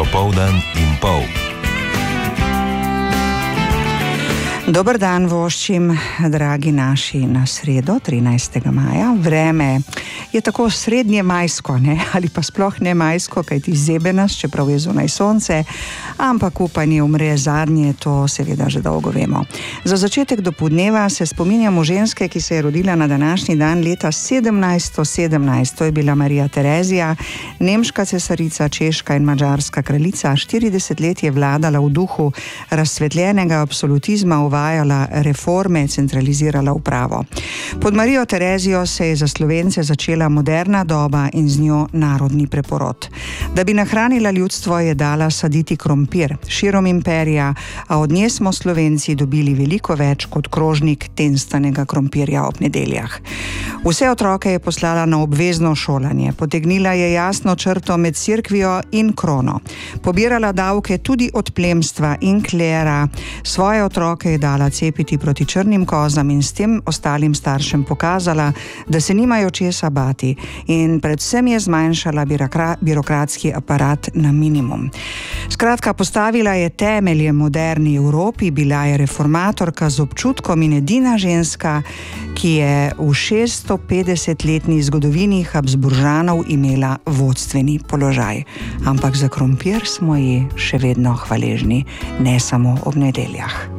Dopoldan in pol. Dober dan voščim, dragi naši, na sredo, 13. maja. Vreme je tako srednje majsko, ne? Ali pa sploh ne majsko, kajti zebe nas, čeprav je zunaj sonce, ampak upanje umre zadnje, to seveda že dolgo vemo. Za začetek dopoldneva se spominjamo ženske, ki se je rodila na današnji dan leta 1717. To je bila Marija Terezija, nemška cesarica, češka in madžarska kraljica. 40 let je vladala v duhu razsvetljenega absolutizma, uvajala reforme, centralizirala upravo. Pod Marijo Terezijo se je za Slovence začela moderna doba in z njo narodni preporod. Da bi nahranila ljudstvo, je dala saditi krompir širom imperija, a od nje smo Slovenci dobili veliko več kot krožnik tenstanega krompirja ob nedeljah. Vse otroke je poslala na obvezno šolanje, potegnila je jasno črto med cerkvijo in krono, pobirala davke tudi od plemstva in klera, svoje otroke je dala cepiti proti črnim kozam in s tem ostalim staršem pokazala, da se nimajo česa bati, in predvsem je zmanjšala birokratski aparat na minimum. Skratka, postavila je temelje moderni Evropi, bila je reformatorka z občutkom in edina ženska, ki je v 650-letni zgodovini Habsburžanov imela vodstveni položaj. Ampak za krompir smo ji še vedno hvaležni, ne samo ob nedeljah.